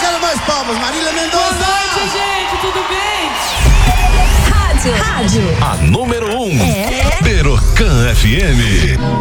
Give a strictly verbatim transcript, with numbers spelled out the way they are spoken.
quero mais palmas. Marília Mendonça. Boa noite, gente, tudo bem? Rádio. Rádio. A número um. É. Perocan F M.